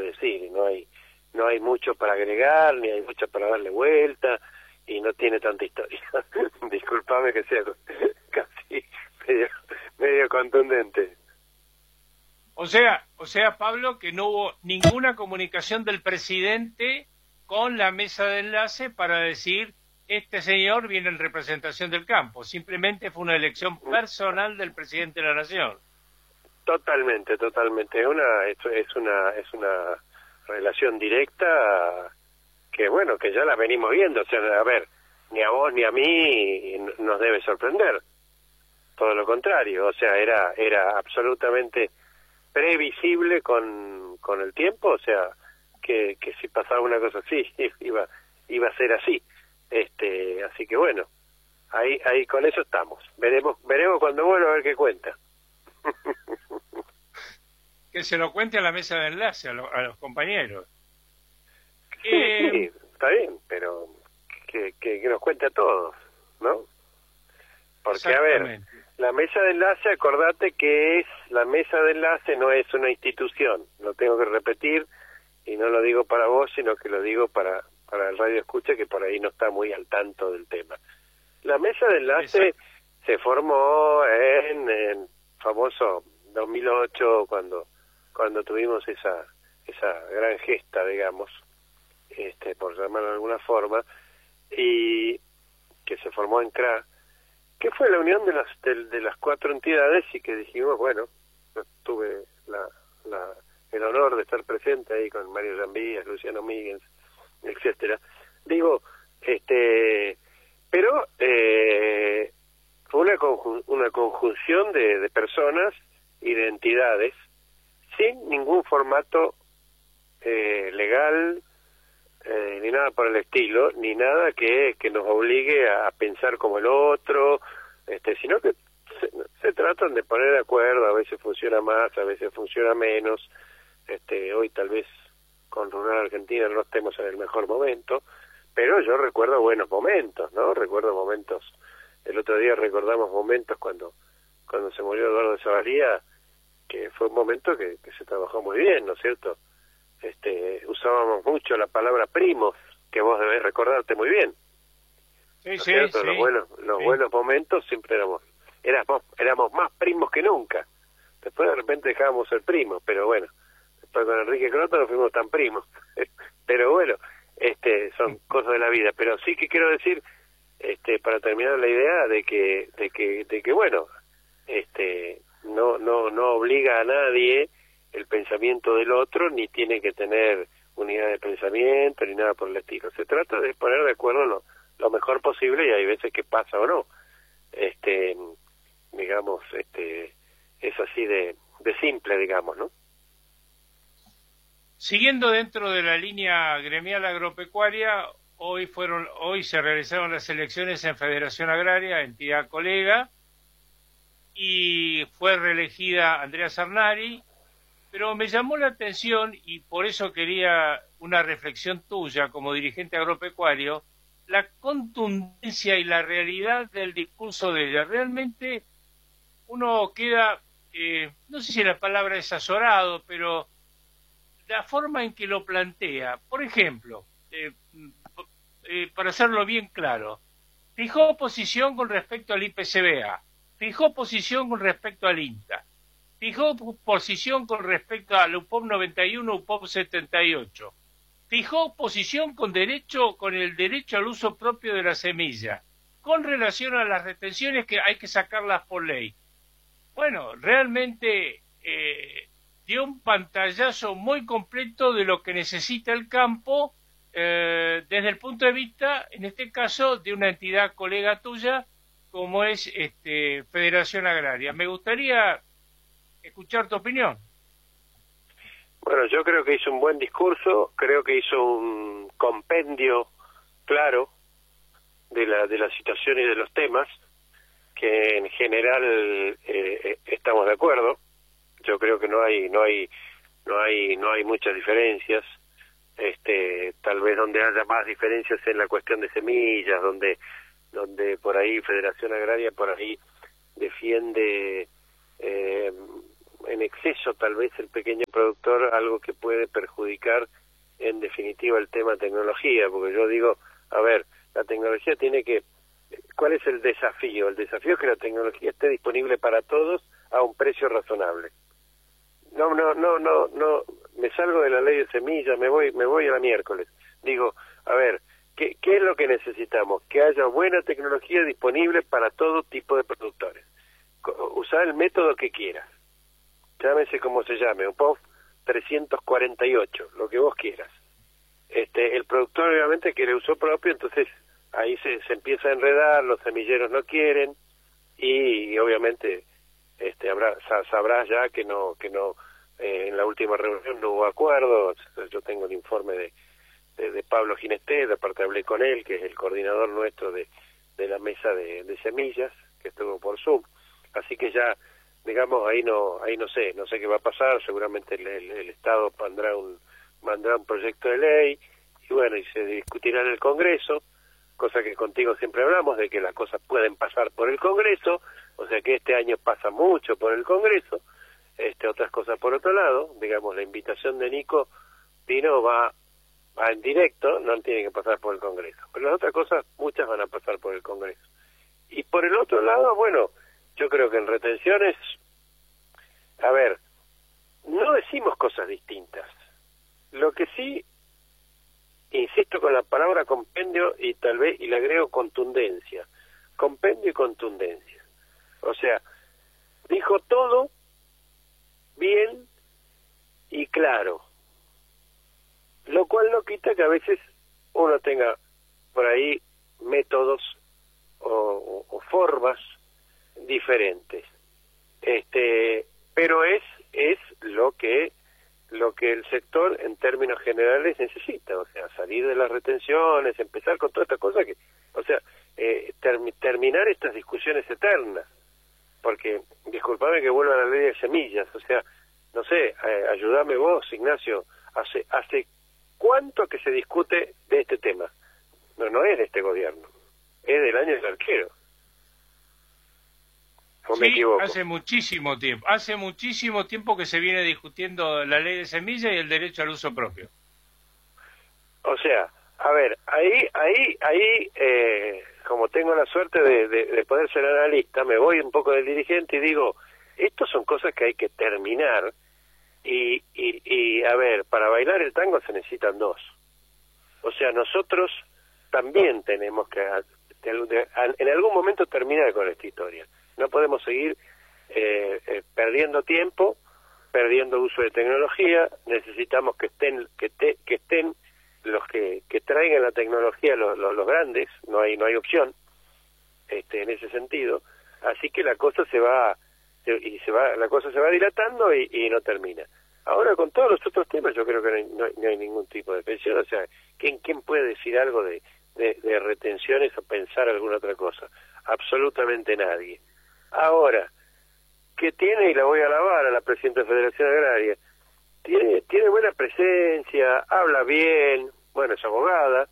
de decir, y no hay mucho para agregar, ni hay mucho para darle vuelta, y no tiene tanta historia. Disculpame que sea casi medio contundente. O sea, Pablo, que no hubo ninguna comunicación del presidente con la mesa de enlace para decir, este señor viene en representación del campo. Simplemente fue una elección personal del presidente de la Nación. Totalmente. Es una relación directa que, bueno, que ya la venimos viendo. O sea, a ver, ni a vos ni a mí nos debe sorprender. Todo lo contrario. O sea, era absolutamente previsible con el tiempo. O sea, que si pasaba una cosa así, iba a ser así. Así que bueno, ahí con eso estamos. Veremos cuando vuelva a ver qué cuenta. Que se lo cuente a la mesa de enlace, a los compañeros. Sí, está bien, pero que nos cuente a todos, ¿no? Porque, a ver, la mesa de enlace, acordate que la mesa de enlace no es una institución, lo tengo que repetir, y no lo digo para vos, sino que lo digo para el radio escucha, que por ahí no está muy al tanto del tema. La mesa de enlace se formó en famoso 2008, cuando tuvimos esa gran gesta, digamos, por llamarlo de alguna forma, y que se formó en CRA, que fue la unión de las cuatro entidades, y que dijimos, bueno, tuve el honor de estar presente ahí con Mario Llambías, Luciano Míguez, etcétera. Digo, pero fue una conjunción de personas y de entidades sin ningún formato legal, ni nada por el estilo, ni nada que nos obligue a pensar como el otro, sino que se tratan de poner de acuerdo. A veces funciona más, a veces funciona menos. Hoy tal vez con Rural Argentina no estemos en el mejor momento, pero yo recuerdo buenos momentos, ¿no? Recuerdo momentos, el otro día recordamos momentos cuando se murió Eduardo de Zavalía, que fue un momento que se trabajó muy bien, ¿no es cierto? Usábamos mucho la palabra primos, que vos debés recordarte muy bien. Sí, ¿No es cierto? sí. Los buenos momentos siempre éramos más primos que nunca. Después de repente dejábamos ser primos, pero bueno, después con Enrique Croto no fuimos tan primos. Pero bueno, son cosas de la vida. Pero sí que quiero decir, para terminar la idea de que bueno, no obliga a nadie el pensamiento del otro, ni tiene que tener unidad de pensamiento, ni nada por el estilo. Se trata de poner de acuerdo lo mejor posible, y hay veces que pasa o no. Digamos, es así de simple, digamos, ¿no? Siguiendo dentro de la línea gremial agropecuaria, hoy se realizaron las elecciones en Federación Agraria, entidad colega, y fue reelegida Andrea Sarnari, pero me llamó la atención, y por eso quería una reflexión tuya como dirigente agropecuario, la contundencia y la realidad del discurso de ella. Realmente uno queda, no sé si la palabra es azorado, pero la forma en que lo plantea. Por ejemplo, para hacerlo bien claro, fijó posición con respecto al IPCBA, fijó posición con respecto al INTA, fijó posición con respecto al UPOP 91, UPOP 78, fijó posición con el derecho al uso propio de la semilla, con relación a las retenciones que hay que sacarlas por ley. Bueno, realmente dio un pantallazo muy completo de lo que necesita el campo desde el punto de vista, en este caso, de una entidad colega tuya como es Federación Agraria. Me gustaría escuchar tu opinión. Bueno, yo creo que hizo un buen discurso, creo que hizo un compendio claro de la situación y de los temas, que en general estamos de acuerdo. Yo creo que no hay muchas diferencias. Tal vez donde haya más diferencias en la cuestión de semillas, donde por ahí Federación Agraria por ahí defiende en exceso tal vez el pequeño productor, algo que puede perjudicar en definitiva el tema tecnología, porque yo digo, a ver, la tecnología tiene que... ¿Cuál es el desafío? El desafío es que la tecnología esté disponible para todos a un precio razonable. No, me salgo de la ley de semillas, me voy a la miércoles. Digo, a ver, ¿qué es lo que necesitamos? Que haya buena tecnología disponible para todo tipo de productores. Usar el método que quieras. Llámese como se llame, un POF 348, lo que vos quieras. El productor obviamente quiere uso propio, entonces ahí se empieza a enredar, los semilleros no quieren, y obviamente sabrás ya que no en la última reunión no hubo acuerdo. Yo tengo el informe de Pablo Ginestez, aparte hablé con él, que es el coordinador nuestro de la mesa de semillas, que estuvo por Zoom, así que ya, digamos, ahí no sé qué va a pasar. Seguramente el Estado mandrá un proyecto de ley, y bueno, y se discutirá en el Congreso, cosa que contigo siempre hablamos, de que las cosas pueden pasar por el Congreso, o sea que este año pasa mucho por el Congreso, otras cosas por otro lado. Digamos, la invitación de Nico Pino va en directo, no tiene que pasar por el Congreso, pero las otras cosas, muchas van a pasar por el Congreso. Y por el otro lado, bueno, yo creo que en retenciones, a ver, no decimos cosas distintas. Lo que sí, insisto con la palabra compendio, y tal vez, y le agrego contundencia. Compendio y contundencia. O sea, dijo todo bien y claro. Lo cual no quita que a veces uno tenga por ahí métodos o formas diferentes. Pero es lo que el sector en términos generales necesita, o sea, salir de las retenciones, empezar con toda esta cosa que, o sea, terminar estas discusiones eternas, porque, disculpame que vuelva a la ley de semillas, o sea, no sé, ayúdame vos, Ignacio, hace ¿cuánto que se discute de este tema? No es de este gobierno, es del año del arquero. ¿O me equivoco? Hace muchísimo tiempo que se viene discutiendo la ley de semilla y el derecho al uso propio. O sea, a ver, ahí como tengo la suerte de poder ser analista, me voy un poco del dirigente y digo, estos son cosas que hay que terminar, y a ver, para bailar el tango se necesitan dos. O sea, nosotros también tenemos que en algún momento terminar con esta historia. No podemos seguir perdiendo tiempo, perdiendo uso de tecnología. Necesitamos que estén los que traigan la tecnología, los grandes. No hay opción en ese sentido. Así que la cosa se va dilatando y no termina. Ahora, con todos los otros temas, yo creo que no hay ningún tipo de pensión. O sea, ¿quién puede decir algo de retenciones o pensar alguna otra cosa? Absolutamente nadie. Ahora, ¿qué tiene? Y la voy a alabar a la presidenta de Federación Agraria. Tiene buena presencia, habla bien, bueno, es abogada,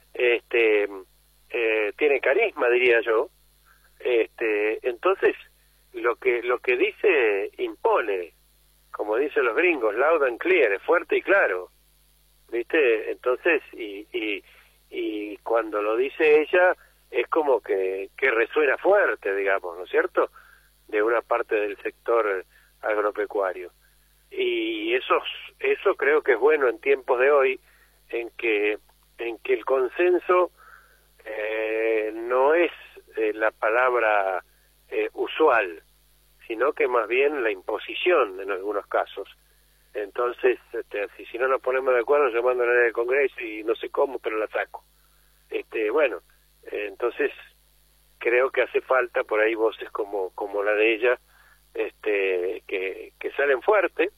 tiene carisma, diría yo. Entonces, lo que dice impone, como dicen los gringos, loud and clear, es fuerte y claro, ¿viste? Entonces, y cuando lo dice ella, es como que resuena fuerte, digamos, ¿no es cierto?, de una parte del sector agropecuario. Y eso creo que es bueno en tiempos de hoy, en que el consenso no es la palabra usual, sino que más bien la imposición en algunos casos. Entonces, si no nos ponemos de acuerdo, yo mando la ley del Congreso y no sé cómo, pero la saco. Entonces creo que hace falta por ahí voces como la de ella, que salen fuerte,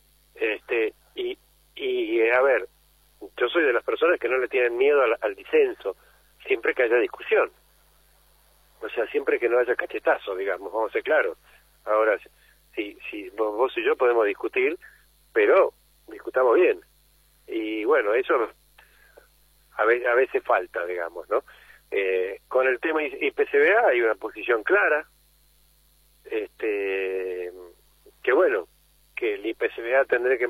y a ver, yo soy de las personas que no le tienen miedo al disenso, siempre que haya discusión, o sea, siempre que no haya cachetazo, digamos, vamos a ser claros. Ahora, si vos y yo podemos discutir, pero discutamos bien, y bueno, eso a veces falta, digamos, ¿no? Con el tema IPCBA hay una posición clara, que bueno, que el IPCBA tendría que